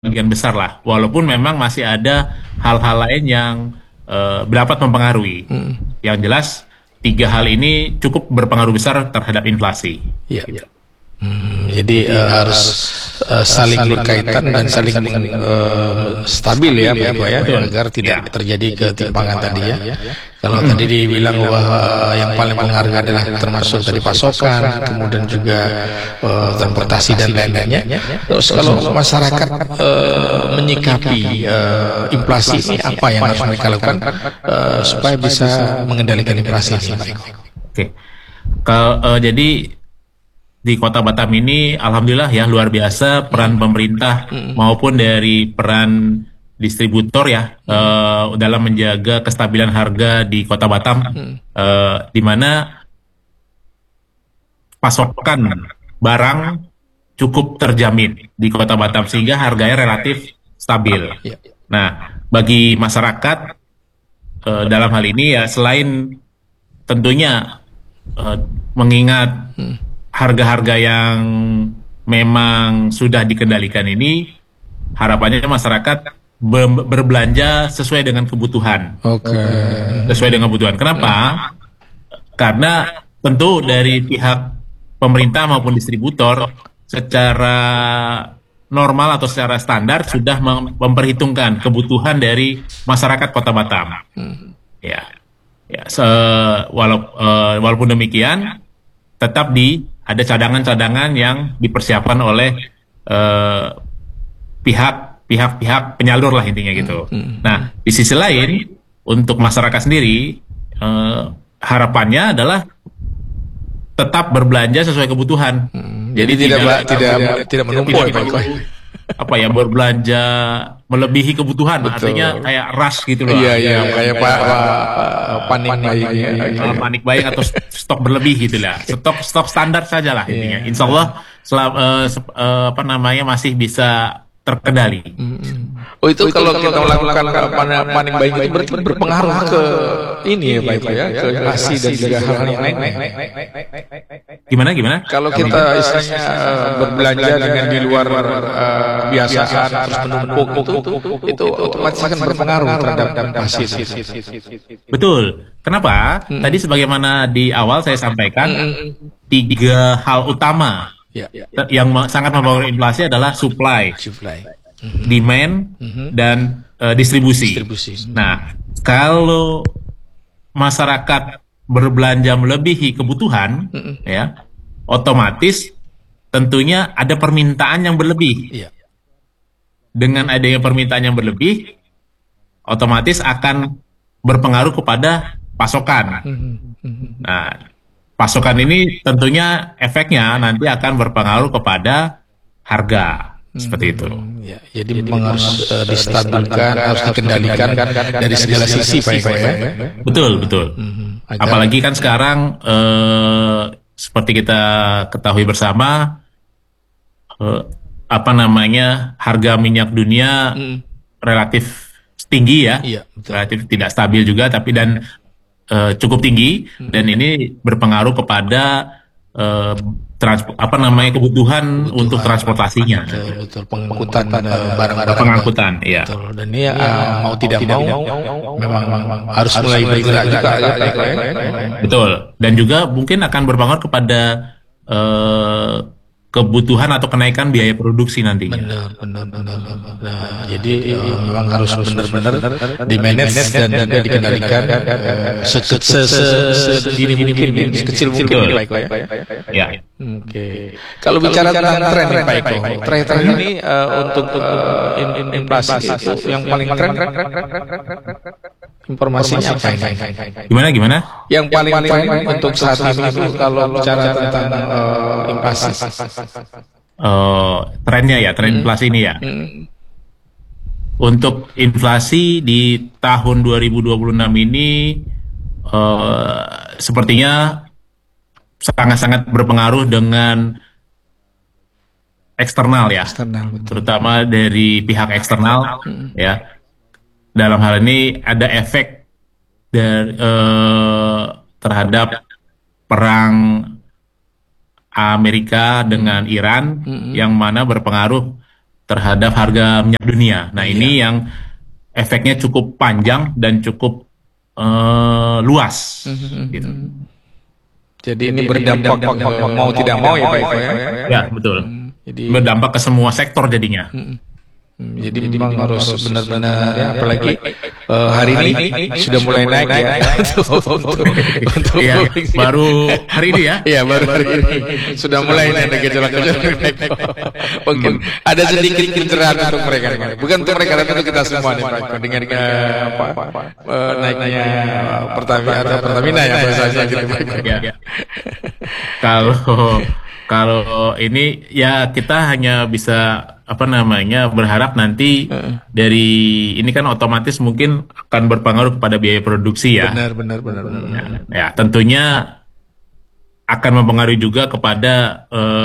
sebagian besar lah, walaupun memang masih ada hal-hal lain yang dapat mempengaruhi. Yang jelas, tiga hal ini cukup berpengaruh besar terhadap inflasi. Ya. Jadi harus saling berkaitan dan saling stabil ya, Pak Eko ya, agar tidak terjadi ketimpangan tadi ya. Kalau tadi dibilang bahwa yang paling mempengaruhi adalah termasuk tadi pasokan, kemudian juga transportasi dan lain-lainnya. Terus kalau masyarakat menyikapi inflasi ini, apa yang harus mereka lakukan supaya bisa mengendalikan inflasi ini, Pak Eko? Oke, jadi di Kota Batam ini, alhamdulillah ya, luar biasa peran pemerintah maupun dari peran distributor ya dalam menjaga kestabilan harga di Kota Batam, di mana pasokan barang cukup terjamin di Kota Batam sehingga harganya relatif stabil. Nah, bagi masyarakat dalam hal ini ya, selain tentunya mengingat harga-harga yang memang sudah dikendalikan ini, harapannya masyarakat berbelanja sesuai dengan kebutuhan. Sesuai dengan kebutuhan. Kenapa? Karena tentu dari pihak pemerintah maupun distributor secara normal atau secara standar sudah memperhitungkan kebutuhan dari masyarakat Kota Batam. Ya, walaupun demikian, tetap ada cadangan-cadangan yang dipersiapkan oleh pihak penyalur lah intinya gitu. Nah, di sisi lain untuk masyarakat sendiri harapannya adalah tetap berbelanja sesuai kebutuhan. Jadi tidak menumpuk, berbelanja melebihi kebutuhan. Betul. Artinya kayak rush gitu loh. Iya, kayak panik buying. Panik buying atau stok berlebih gitu lah. Stok standar saja lah intinya. Insya Allah masih bisa terkendali. Itu kalau kita melakukan panik buying itu berarti berpengaruh ke ini ya, Pak Eko ya, ke nasi dan juga hal yang lain. Gimana? Kalau kita istilahnya berbelanja dengan di luar biasaan terus menumpuk itu otomatis akan berpengaruh terhadap inflasi. Betul. Kenapa? Tadi sebagaimana di awal saya sampaikan, tiga hal utama yang sangat mempengaruhi inflasi adalah supply, demand, dan distribusi. Nah, kalau masyarakat berbelanja melebihi kebutuhan, ya, otomatis tentunya ada permintaan yang berlebih. Dengan adanya permintaan yang berlebih, otomatis akan berpengaruh kepada pasokan. Nah, pasokan ini tentunya efeknya nanti akan berpengaruh kepada harga. Seperti itu. Jadi memang harus distabilkan, harus dikendalikan dari segala sisi, Pak Eko ya. Betul. Apalagi kan sekarang seperti kita ketahui bersama, harga minyak dunia relatif tinggi ya, relatif tidak stabil juga, tapi cukup tinggi, dan ini berpengaruh kepada kebutuhan untuk transportasinya. Betul, pengangkutan barang-barang. Pengangkutan, iya. Betul. Dan ini mau tidak mau memang harus mulai bergerak juga ya. Betul. Dan juga mungkin akan berpengaruh kepada kebutuhan atau kenaikan biaya produksi nantinya. Benar. Nah, jadi memang harus benar-benar di-manage dan juga dikendalikan sedini mungkin, sekecil mungkin, Pak Eko ya. Oke. Kalau bicara tentang tren nih, Pak Eko, tren ini untuk inflasi itu yang paling tren informasinya apa ini? Gimana? Yang paling tren untuk saat ini itu kalau bicara tentang inflasi. Trennya ya, tren inflasi ini ya. Untuk inflasi di tahun 2026 ini sepertinya sangat-sangat berpengaruh dengan eksternal ya, terutama dari pihak eksternal ya. Dalam hal ini ada efek dari terhadap perang Amerika dengan Iran, yang mana berpengaruh terhadap harga minyak dunia. Nah, ini yang efeknya cukup panjang dan cukup luas, gitu. Jadi ini berdampak mau tidak mau ya Pak Eko ya. Ya, betul. Jadi Berdampak ke semua sektor jadinya. jadi memang harus benar-benar ya, apalagi hari ini sudah mulai naik ya untuk Ya, baru hari ini ya. Iya, baru hari ini sudah mulai naik gejolak-gejolak naik. Mungkin ada sedikit pencerahan untuk mereka, bukan untuk mereka, tapi untuk kita semua nih Pak Eko, dengan naiknya Pertamina ya bahasanya gitu Pak Eko. Ya. Kalau ini ya kita hanya bisa berharap nanti dari ini kan otomatis mungkin akan berpengaruh kepada biaya produksi ya. Benar. Ya, tentunya akan mempengaruhi juga kepada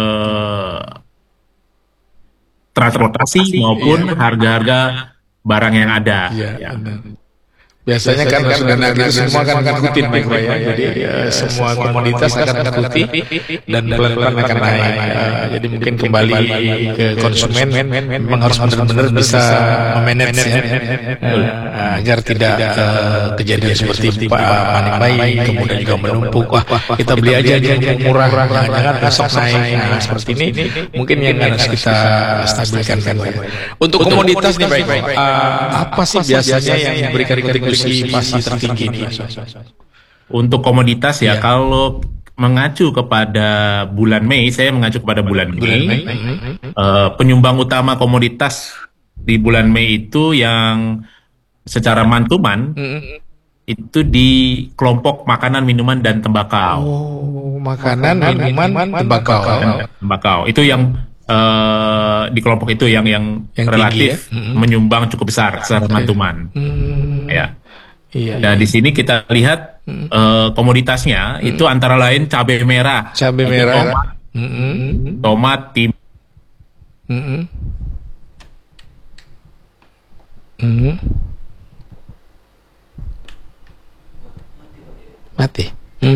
transportasi maupun harga-harga barang yang ada. Iya, benar. Biasanya kan sudah naik semua kan ngikutin Pak Eko ya. Jadi semua komoditas akan mengikuti dan pelan-pelan akan naik. Jadi mungkin kembali ke konsumen memang harus benar-benar bisa memanage ya, agar tidak kejadian seperti panik buying kemudian juga menumpuk. Wah, kita beli aja yang murah, jangan besok naik. Nah, seperti ini mungkin yang harus kita stabilkan kan Pak. Untuk komoditas nih Pak Eko, apa sih biasanya yang memberikan kontribusi pasti tertinggi ini? Untuk komoditas ya, kalau mengacu kepada bulan Mei, saya mengacu kepada bulan Mei. Penyumbang utama komoditas di bulan Mei itu yang secara mantuman itu di kelompok makanan, minuman, dan tembakau. Oh, makanan, minuman, tembakau. Tembakau itu yang di kelompok itu yang relatif tinggi, ya? menyumbang cukup besar secara mantuman. Ya. Iya. Nah, di sini kita lihat komoditasnya itu antara lain cabai merah, tomat, timun, mati.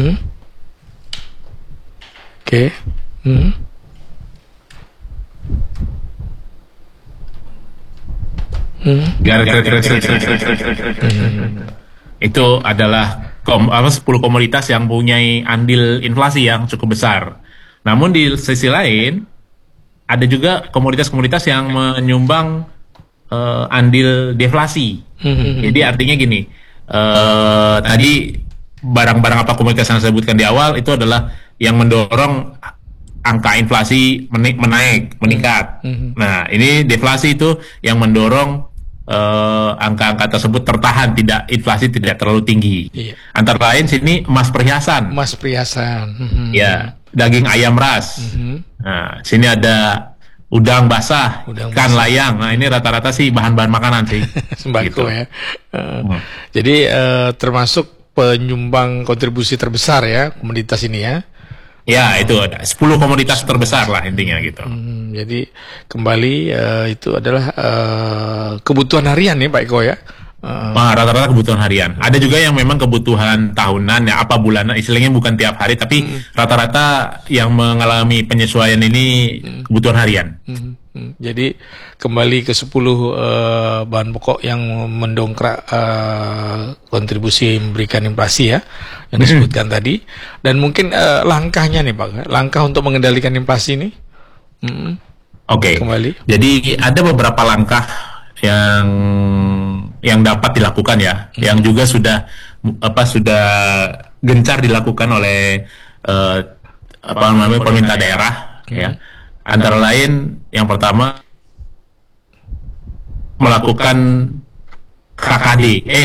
Oke. Itu adalah 10 komoditas yang mempunyai andil inflasi yang cukup besar. Namun di sisi lain ada juga komoditas-komoditas yang menyumbang andil deflasi. Jadi artinya gini, tadi barang-barang apa komoditas yang saya sebutkan di awal itu adalah yang mendorong angka inflasi meningkat. Nah, ini deflasi itu yang mendorong angka-angka tersebut tertahan, inflasi tidak terlalu tinggi. Iya. Antara lain sini emas perhiasan. Ya, daging ayam ras. Nah, sini ada udang basah, ikan layang. Nah, ini rata-rata sih bahan-bahan makanan sih. Sembako gitu. Ya. Jadi termasuk penyumbang kontribusi terbesar ya komoditas ini ya. Ya, itu ada 10 komoditas terbesar lah intinya gitu. Jadi kembali itu adalah kebutuhan harian nih Pak Eko ya. Rata-rata kebutuhan harian. Ada juga yang memang kebutuhan tahunan ya, apa bulanan, istilahnya bukan tiap hari, tapi rata-rata yang mengalami penyesuaian ini kebutuhan harian. Jadi kembali ke 10 bahan pokok yang mendongkrak kontribusi memberikan inflasi ya, yang disebutkan tadi. Dan mungkin langkahnya nih Pak, langkah untuk mengendalikan inflasi ini. Oke. Kembali. Jadi ada beberapa langkah yang dapat dilakukan ya, yang juga sudah gencar dilakukan oleh pemerintah daerah ya. Antara lain yang pertama melakukan KKD,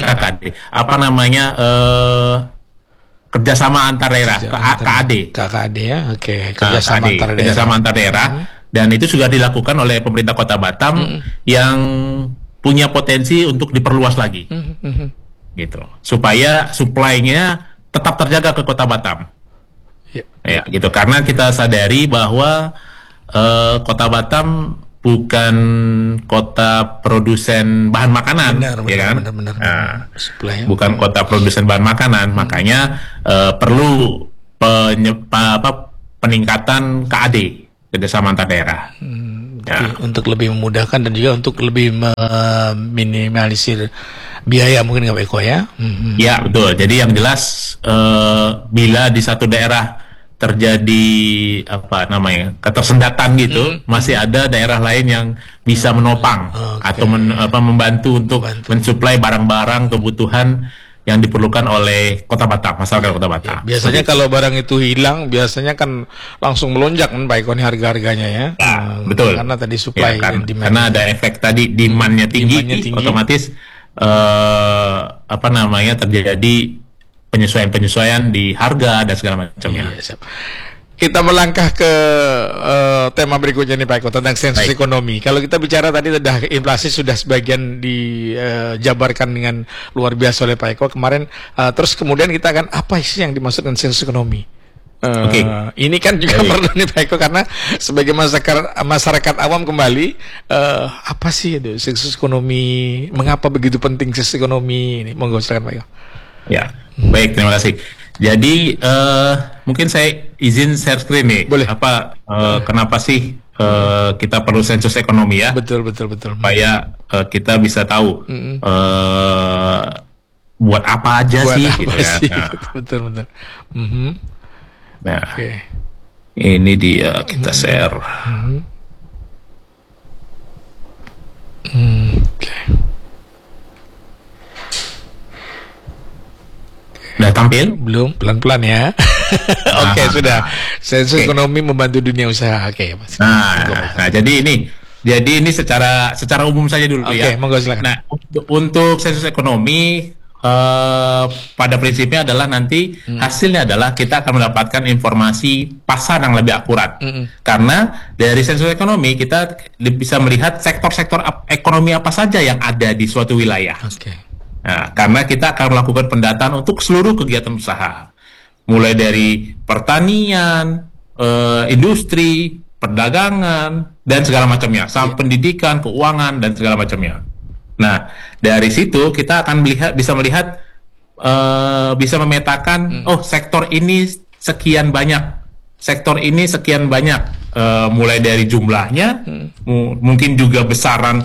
kerjasama antar daerah, KKD ya, oke. Kerjasama antar daerah. Dan itu sudah dilakukan oleh pemerintah Kota Batam yang punya potensi untuk diperluas lagi, gitu, supaya supply-nya tetap terjaga ke Kota Batam. Ya, gitu. Karena kita sadari bahwa Kota Batam bukan kota produsen bahan makanan, benar. Bukan kota produsen bahan makanan, makanya perlu peningkatan KAD, kerjasama antar daerah. Untuk lebih memudahkan dan juga untuk lebih meminimalisir biaya mungkin nggak Pak Eko ya? Ya betul. Jadi yang jelas bila di satu daerah terjadi apa namanya ketersendatan gitu, masih ada daerah lain yang bisa menopang atau membantu untuk mensuplai barang-barang kebutuhan yang diperlukan oleh Kota Batam, masyarakat Kota Batam. Biasanya kalau barang itu hilang, biasanya kan langsung melonjak kan Pak Eko nih harga-harganya ya. Betul. Karena tadi supply dan demand. Karena ada efek tadi demand-nya tinggi, otomatis apa namanya terjadi penyesuaian-penyesuaian di harga dan segala macamnya. Kita melangkah ke tema berikutnya nih Pak Eko tentang sensus ekonomi. Kalau kita bicara tadi sudah inflasi sudah sebagian dijabarkan dengan luar biasa oleh Pak Eko kemarin. Terus kemudian kita akan apa sih yang dimaksud dengan sensus ekonomi? Ini kan juga perlu nih Pak Eko karena sebagai masyarakat awam kembali apa sih itu sensus ekonomi? Mengapa begitu penting sensus ekonomi ini? Monggo silakan Pak Eko. Ya, baik, terima kasih. Jadi mungkin saya izin share screen nih. Boleh. Kenapa sih kita perlu sensus ekonomi ya? Betul. Supaya kita bisa tahu buat apa aja sih. Betul. Nah, ini dia kita share. Udah tampil? Belum, pelan-pelan ya. Oke, sudah. Sensus ekonomi membantu dunia usaha. Nah, jadi ini secara umum saja dulu ya. Monggo silakan. Nah, untuk sensus ekonomi pada prinsipnya adalah nanti hasilnya adalah kita akan mendapatkan informasi pasar yang lebih akurat. Karena dari sensus ekonomi kita bisa melihat sektor-sektor ekonomi apa saja yang ada di suatu wilayah. Nah, karena kita akan melakukan pendataan untuk seluruh kegiatan usaha, mulai dari pertanian, industri, perdagangan, dan segala macamnya, sampai pendidikan, keuangan, dan segala macamnya. Nah, dari situ kita akan bisa melihat, bisa memetakan, sektor ini sekian banyak, mulai dari jumlahnya, mungkin juga besaran,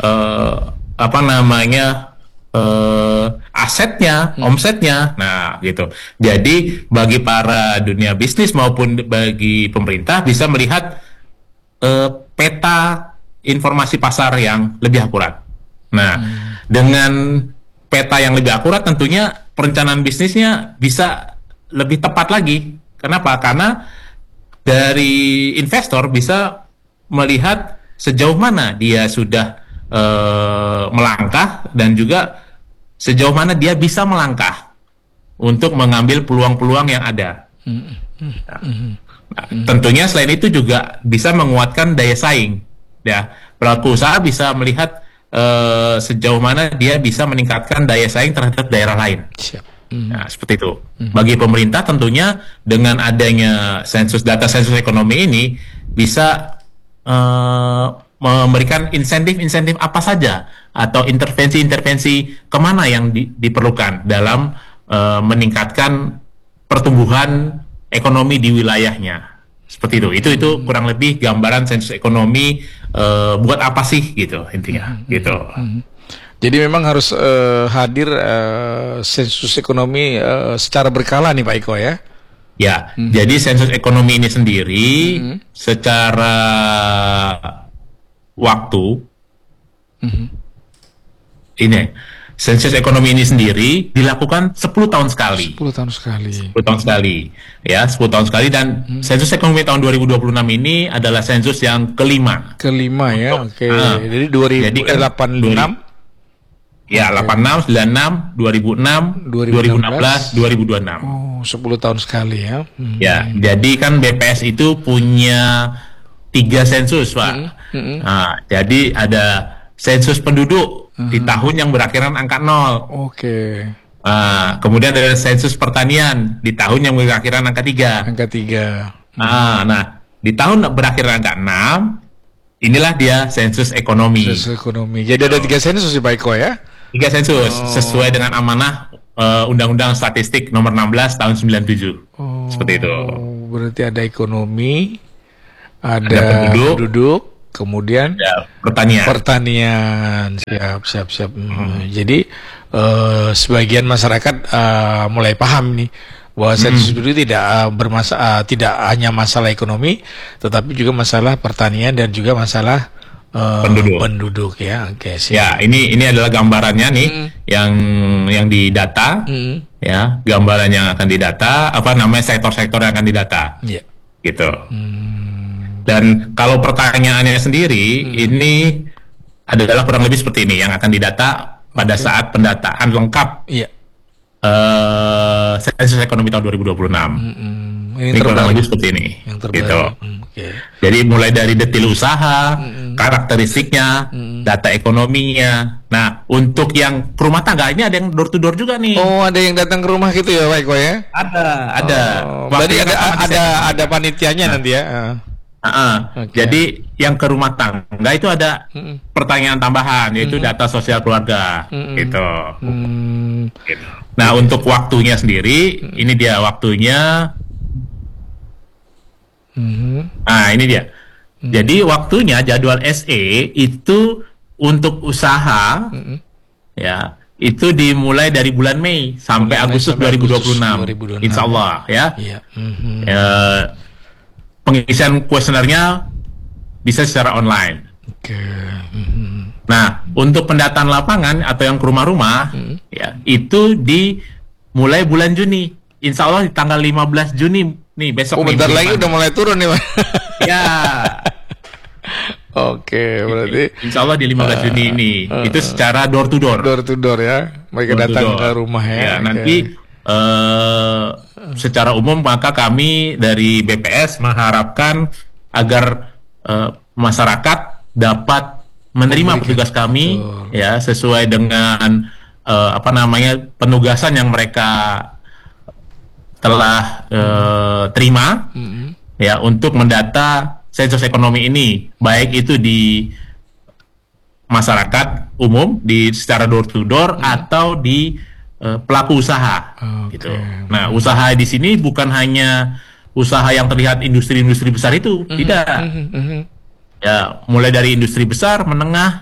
asetnya, omsetnya, nah gitu. Jadi bagi para dunia bisnis maupun bagi pemerintah bisa melihat peta informasi pasar yang lebih akurat. Nah, dengan peta yang lebih akurat tentunya perencanaan bisnisnya bisa lebih tepat lagi. Kenapa? Karena dari investor bisa melihat sejauh mana dia sudah melangkah dan juga sejauh mana dia bisa melangkah untuk mengambil peluang-peluang yang ada. Tentunya selain itu juga bisa menguatkan daya saing. Ya, pelaku usaha bisa melihat sejauh mana dia bisa meningkatkan daya saing terhadap daerah lain. Nah, seperti itu. Bagi pemerintah tentunya dengan adanya data sensus ekonomi ini bisa memberikan insentif-insentif apa saja atau intervensi-intervensi kemana yang diperlukan dalam meningkatkan pertumbuhan ekonomi di wilayahnya. Seperti itu. Itu kurang lebih gambaran sensus ekonomi buat apa sih gitu intinya. Gitu. Jadi memang harus hadir sensus ekonomi secara berkala nih Pak Eko ya. Ya, jadi sensus ekonomi ini sendiri secara waktu ini sensus ekonomi ini sendiri dilakukan 10 tahun sekali. 10 tahun sekali. Ya, 10 tahun sekali dan sensus ekonomi tahun 2026 ini adalah sensus yang kelima. Ya. Jadi 2086 ya, 86, 96, 2006, 2016, 2026. Oh, 10 tahun sekali ya. Ya, jadi kan BPS itu punya 3 sensus, Pak. Nah, jadi ada sensus penduduk di tahun yang berakhiran angka 0. Kemudian ada sensus pertanian di tahun yang berakhiran angka 3. Nah, di tahun berakhiran angka 6, inilah dia sensus ekonomi. Jadi ada 3 sensus ya Pak Eko ya? 3 sensus sesuai dengan amanah Undang-Undang Statistik Nomor 16 Tahun 97. Seperti itu. Berarti ada ekonomi, ada penduduk, kemudian pertanian. Pertanian, siap. Jadi sebagian masyarakat mulai paham nih bahwa sensus itu tidak hanya masalah ekonomi, tetapi juga masalah pertanian dan juga masalah penduduk ya. Oke, siap. Ya, ini adalah gambarannya nih yang didata. Ya, gambaran yang akan didata, sektor-sektor yang akan didata. Yeah. Gitu. Dan kalau pertanyaannya sendiri, ini adalah kurang lebih seperti ini yang akan didata pada saat pendataan lengkap sensus ekonomi tahun 2026. Ini kurang lebih seperti ini. Gitu. Jadi mulai dari detail usaha, karakteristiknya, data ekonominya. Nah, untuk yang ke rumah tangga ini ada yang door to door juga nih. Oh, ada yang datang ke rumah gitu ya, Pak Eko ya? Ada. Berarti ada panitianya nanti ya. Jadi yang ke rumah tangga itu ada pertanyaan tambahan, yaitu data sosial keluarga, gitu. Nah, untuk waktunya sendiri, ini dia waktunya. Nah, ini dia. Jadi waktunya jadwal SE itu untuk usaha, ya, itu dimulai dari bulan Mei sampai Agustus 2026. Insya Allah, ya. Pengisian kuesionernya bisa secara online. Nah, untuk pendataan lapangan atau yang ke rumah-rumah, ya, itu dimulai bulan Juni. Insya Allah di tanggal 15 Juni nih, besok. Bentar lagi udah mulai turun nih, Pak. Ya. Oke, berarti Insya Allah di 15 Juni ini itu secara door to door. Door to door ya, mereka datang ke rumah ya. Nanti secara umum maka kami dari BPS mengharapkan agar masyarakat dapat menerima petugas kami ya sesuai dengan penugasan yang mereka telah terima ya untuk mendata sensus ekonomi ini, baik itu di masyarakat umum secara door to door atau di pelaku usaha, gitu. Nah, usaha di sini bukan hanya usaha yang terlihat industri-industri besar itu, tidak. Ya, mulai dari industri besar, menengah,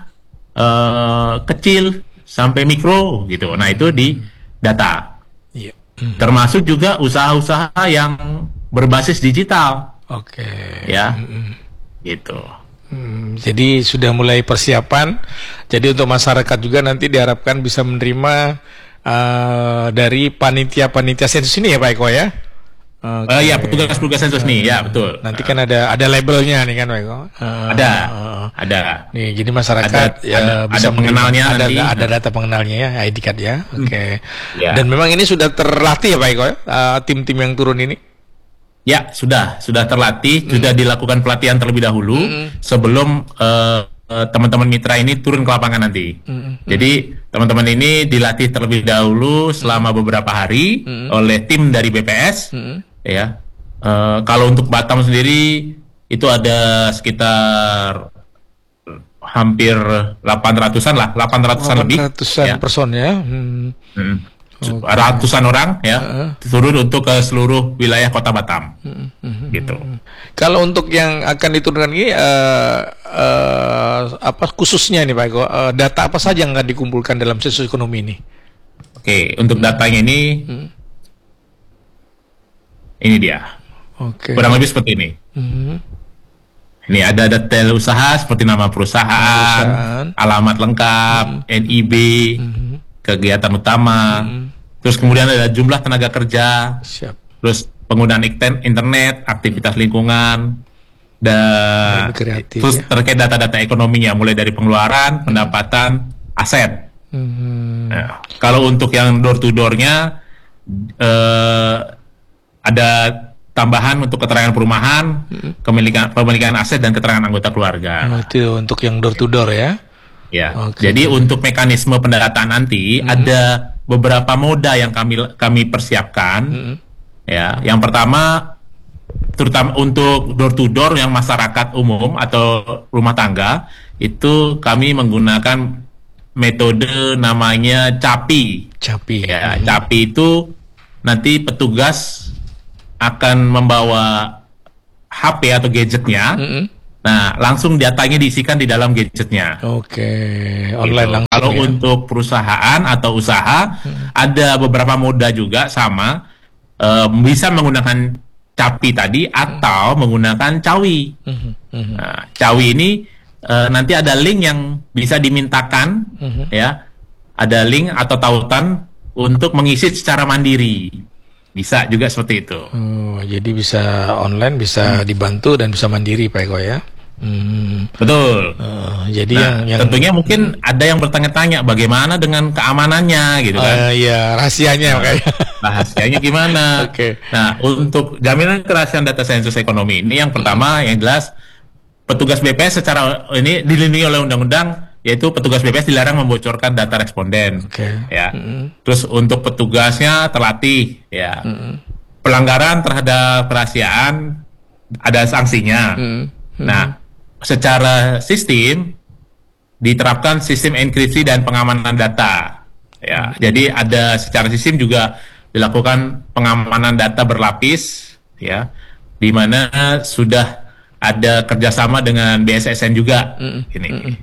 kecil sampai mikro, gitu. Nah, itu di data. Termasuk juga usaha-usaha yang berbasis digital. Ya, gitu. Jadi sudah mulai persiapan. Jadi untuk masyarakat juga nanti diharapkan bisa menerima dari panitia sensus ini ya Pak Eko ya? Ya, petugas sensus nih, ya betul. Nanti kan ada labelnya nih kan Pak Eko? Ada. Nih, jadi masyarakat bisa ada pengenalnya nanti. Ada data pengenalnya ya, ID card ya. Ya. Dan memang ini sudah terlatih ya Pak Eko ya, tim-tim yang turun ini? Ya, sudah terlatih, sudah dilakukan pelatihan terlebih dahulu sebelum teman-teman mitra ini turun ke lapangan nanti. Jadi teman-teman ini dilatih terlebih dahulu selama beberapa hari oleh tim dari BPS. Ya, kalau untuk Batam sendiri itu ada sekitar hampir 800-an lah, 800-an lebih. 800-an person ya. Ratusan orang ya turun untuk ke seluruh wilayah Kota Batam, gitu. Kalau untuk yang akan diturunkan ini khususnya nih Pak Eko, data apa saja yang akan dikumpulkan dalam sensus ekonomi ini? Oke, untuk datanya ini dia. Kurang lebih seperti ini. Ini ada detail usaha seperti nama perusahaan, alamat lengkap, NIB, kegiatan utama, terus kemudian ada jumlah tenaga kerja, terus penggunaan internet, aktivitas lingkungan, dan terus terkait data-data ekonominya, mulai dari pengeluaran, pendapatan, aset. Nah, kalau untuk yang door to door-nya ada tambahan untuk keterangan perumahan, pemilikan aset dan keterangan anggota keluarga. Itu untuk yang door to door ya. Ya, jadi untuk mekanisme pendataan nanti ada beberapa moda yang kami persiapkan. Ya, yang pertama terutama untuk door to door yang masyarakat umum atau rumah tangga itu kami menggunakan metode namanya CAPI. Ya, CAPI itu nanti petugas akan membawa HP atau gadgetnya. Nah, langsung datanya diisikan di dalam gadgetnya. Oke, Gitu. online langsung Kalau ya. untuk perusahaan atau usaha, ada beberapa moda juga sama, bisa menggunakan Capi tadi atau menggunakan Cawi. Nah, Cawi ini nanti ada link yang bisa dimintakan, ya, ada link atau tautan untuk mengisi secara mandiri. Bisa juga seperti itu. Oh, jadi bisa online, bisa dibantu dan bisa mandiri Pak Eko ya. Betul. Jadi Nah, yang tentunya mungkin ada yang bertanya-tanya bagaimana dengan keamanannya gitu kan. ya rahasianya makanya. Rahasianya gimana? Oke. Nah, untuk jaminan kerahasiaan data sensus ekonomi ini yang pertama yang jelas petugas BPS secara ini dilindungi oleh undang-undang, yaitu petugas BPS dilarang membocorkan data responden. Oke. Ya. Terus untuk petugasnya terlatih ya. Pelanggaran terhadap kerahasiaan ada sanksinya. Nah, secara sistem diterapkan sistem enkripsi dan pengamanan data. Ya, jadi ada secara sistem juga dilakukan pengamanan data berlapis, ya, di mana sudah ada kerjasama dengan BSSN juga, ini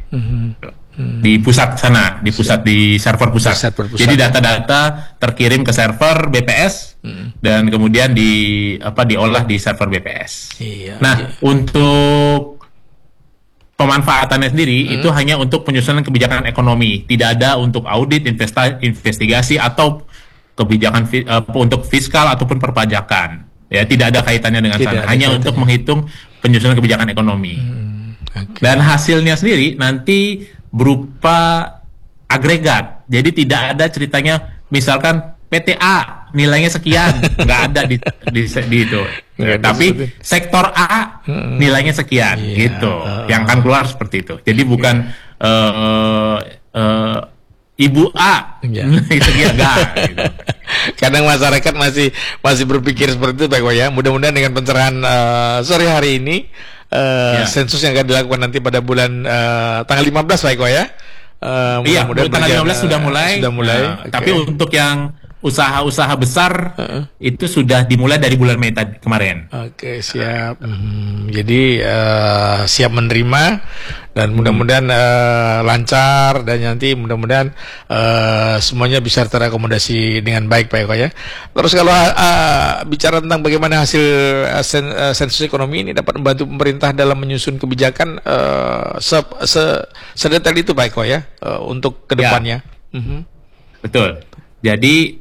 di pusat sana, di pusat di server pusat. Server pusat. Jadi data-data terkirim ke server BPS dan kemudian diolah di server BPS. Iya. Nah, untuk pemanfaatannya sendiri itu hanya untuk penyusunan kebijakan ekonomi, tidak ada untuk audit, investigasi atau kebijakan untuk fiskal ataupun perpajakan. Ya, tidak ada kaitannya dengan Tidak sana, ada hanya kaitannya. untuk menghitung penyusunan kebijakan ekonomi. Oke. Dan hasilnya sendiri nanti berupa agregat. Jadi tidak ada ceritanya misalkan PTA nilainya sekian, nggak ada di itu. Nggak ada Tapi seperti- sektor A nilainya sekian, Iya, gitu. Yang akan keluar seperti itu. Jadi bukan Ibu A Iya. nilai sekian, enggak. Gitu. Kadang masyarakat masih berpikir seperti itu Pak Eko ya. Mudah-mudahan dengan pencerahan sore hari ini Ya. sensus yang akan dilakukan nanti pada bulan tanggal 15 Pak Eko ya. Iya, Mudah-mudahan tanggal berjalan, 15 sudah mulai. Sudah mulai. Nah, Oke. Tapi untuk yang usaha-usaha besar itu sudah dimulai dari bulan Mei kemarin. Oke, siap. Jadi siap menerima dan mudah-mudahan lancar dan nanti mudah-mudahan semuanya bisa terakomodasi dengan baik Pak Eko ya. Terus kalau bicara tentang bagaimana hasil sensus ekonomi ini dapat membantu pemerintah dalam menyusun kebijakan sedetail itu Pak Eko ya untuk kedepannya. Betul. Jadi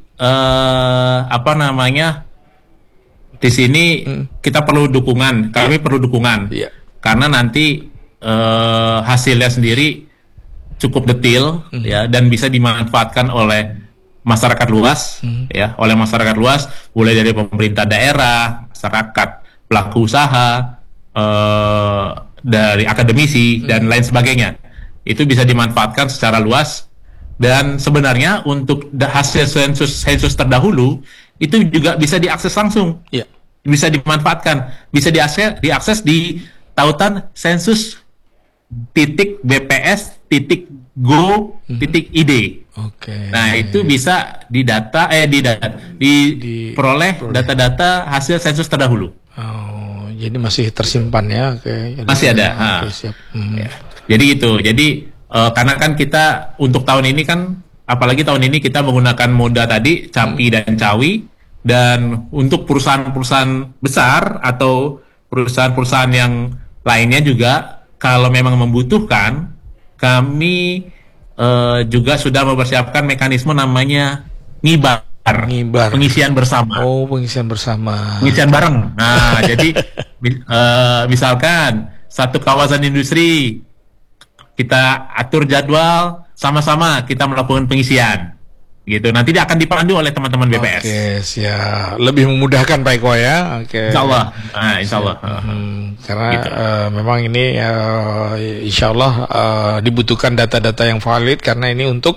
di sini kita perlu dukungan, kami perlu dukungan, Iya. karena nanti hasilnya sendiri cukup detail, ya, dan bisa dimanfaatkan oleh masyarakat luas, ya, oleh masyarakat luas, mulai dari pemerintah daerah, masyarakat, pelaku usaha, dari akademisi dan lain sebagainya. Itu bisa dimanfaatkan secara luas. Dan sebenarnya untuk hasil sensus terdahulu itu juga bisa diakses langsung, Iya. bisa dimanfaatkan, bisa diakses di tautan sensus.bps.go.id. Oke. Nah, itu bisa diperoleh data-data hasil sensus terdahulu. Oh, jadi masih tersimpan ya? Oke. Jadi- Masih ada. Oke, siap. Ya. Jadi gitu. Jadi karena kan kita untuk tahun ini kan, apalagi tahun ini kita menggunakan moda tadi Capi dan Cawi, dan untuk perusahaan-perusahaan besar atau perusahaan-perusahaan yang lainnya juga kalau memang membutuhkan, kami juga sudah mempersiapkan mekanisme namanya ngibar, pengisian bersama. Oh, pengisian bersama. Pengisian bareng. Nah, jadi misalkan satu kawasan industri kita atur jadwal sama-sama kita melakukan pengisian, gitu. Nanti dia akan dipandu oleh teman-teman BPS. Oke, siap. Lebih memudahkan Pak Eko ya. Oke. Insya Allah. Nah, insya Allah. Karena Gitu. memang ini insya Allah dibutuhkan data-data yang valid karena ini untuk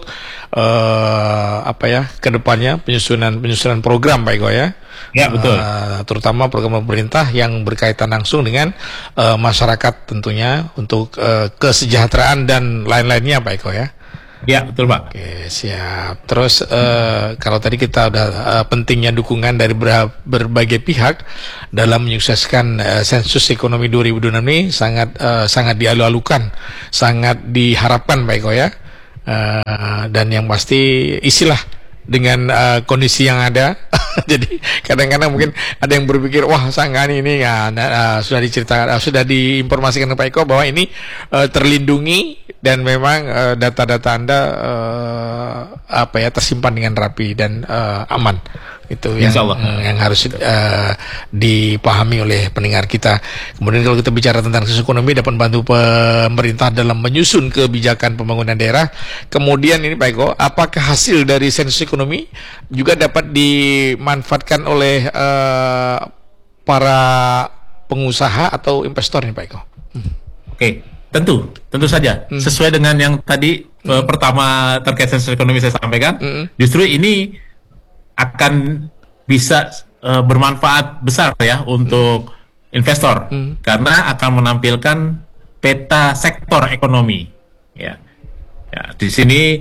kedepannya penyusunan program Pak Eko ya. Ya, betul. Terutama program pemerintah yang berkaitan langsung dengan masyarakat tentunya untuk kesejahteraan dan lain-lainnya Pak Eko ya. Ya, betul Pak. Oke, siap. Terus kalau tadi kita udah pentingnya dukungan dari berbagai pihak dalam menyukseskan sensus ekonomi 2026 ini sangat dialu-alukan, sangat diharapkan Pak Eko ya. Dan yang pasti isilah dengan kondisi yang ada. Jadi kadang-kadang mungkin ada yang berpikir wah sangkaan ini ya sudah diceritakan, sudah diinformasikan ke Pak Eko bahwa ini terlindungi dan memang data-data Anda tersimpan dengan rapi dan aman. Itu yang harus dipahami oleh pendengar kita. Kemudian kalau kita bicara tentang sensus ekonomi dapat membantu pemerintah dalam menyusun kebijakan pembangunan daerah. Kemudian ini Pak Eko, apakah hasil dari sensus ekonomi juga dapat dimanfaatkan oleh para pengusaha atau investor nih Pak Eko? Oke, tentu saja. Sesuai dengan yang tadi pertama terkait sensus ekonomi saya sampaikan, justru ini akan bisa bermanfaat besar ya untuk investor karena akan menampilkan peta sektor ekonomi ya di sini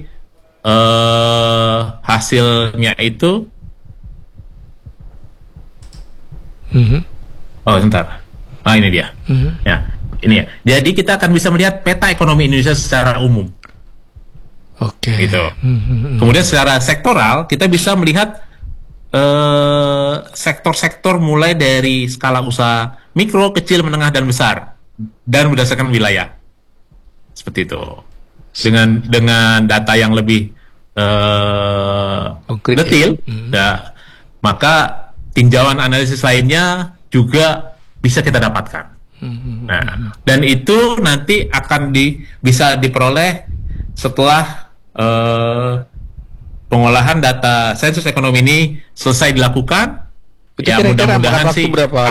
hasilnya itu sebentar ini dia ya ini ya, jadi kita akan bisa melihat peta ekonomi Indonesia secara umum. Oke. Gitu. Kemudian secara sektoral kita bisa melihat sektor-sektor mulai dari skala usaha mikro, kecil, menengah, dan besar, dan berdasarkan wilayah. Seperti itu. Dengan data yang lebih detail, maka tinjauan analisis lainnya juga bisa kita dapatkan. Nah, dan itu nanti akan bisa diperoleh setelah pengolahan data sensus ekonomi ini selesai dilakukan. Itu ya mudah-mudahan sih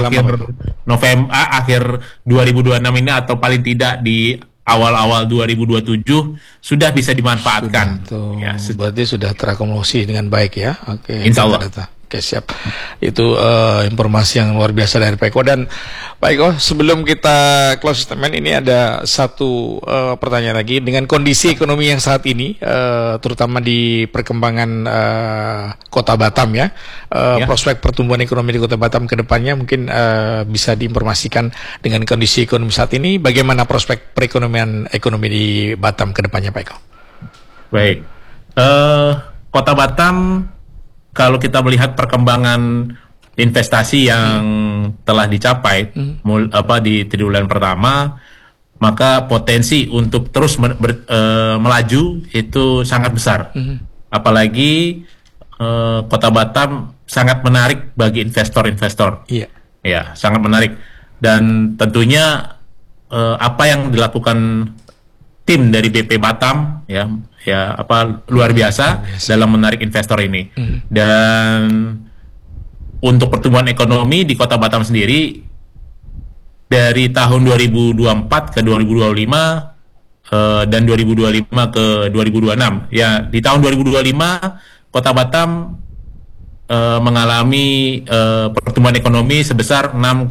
akhir 2026 ini atau paling tidak di awal-awal 2027 sudah bisa dimanfaatkan. Berarti sudah terakumulasi dengan baik ya. Oke. Insya Allah. Oke, siap. Itu informasi yang luar biasa dari Pak Eko. Dan Pak Eko, sebelum kita close statement, ini ada satu pertanyaan lagi. Dengan kondisi ekonomi yang saat ini, terutama di perkembangan Kota Batam ya, prospek pertumbuhan ekonomi di Kota Batam ke depannya mungkin bisa diinformasikan dengan kondisi ekonomi saat ini. Bagaimana prospek perekonomian ekonomi di Batam ke depannya, Pak Eko? Baik. Kota Batam, kalau kita melihat perkembangan investasi yang telah dicapai di triwulan pertama, maka potensi untuk terus melaju itu sangat besar. Apalagi Kota Batam sangat menarik bagi investor-investor. Ya, sangat menarik. Dan tentunya apa yang dilakukan tim dari BP Batam luar biasa dalam menarik investor ini. Dan untuk pertumbuhan ekonomi di Kota Batam sendiri dari tahun 2024 ke 2025 dan 2025 ke 2026 ya, di tahun 2025 Kota Batam mengalami pertumbuhan ekonomi sebesar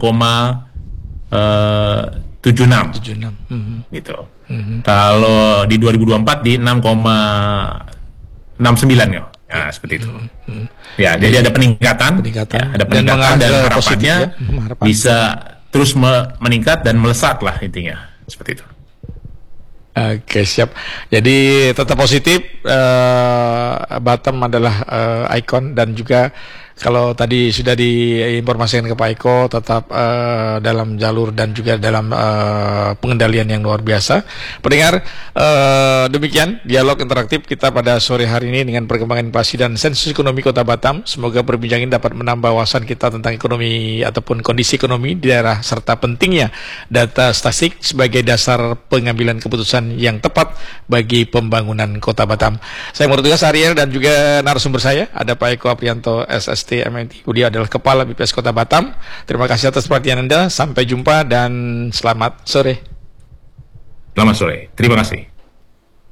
6,76 gitu. Kalau di 2024 di 6,69 ya. Nah, seperti itu. Ya, jadi ada peningkatan. Ya, ada peningkatan dan harapannya bisa terus meningkat dan melesat lah intinya. Seperti itu. Oke, siap. Jadi tetap positif. Batam adalah ikon, dan juga kalau tadi sudah diinformasikan ke Pak Eko, tetap dalam jalur dan juga dalam pengendalian yang luar biasa. Pendengar, demikian dialog interaktif kita pada sore hari ini dengan perkembangan inflasi dan sensus ekonomi Kota Batam. Semoga perbincangan ini dapat menambah wawasan kita tentang ekonomi ataupun kondisi ekonomi di daerah, serta pentingnya data statistik sebagai dasar pengambilan keputusan yang tepat bagi pembangunan Kota Batam. Saya menurut tugas Ariel dan juga narasumber saya ada Pak Eko Aprianto SST MNT. Dia adalah Kepala BPS Kota Batam. Terima kasih atas perhatian Anda. Sampai jumpa dan selamat sore. Selamat sore. Terima kasih.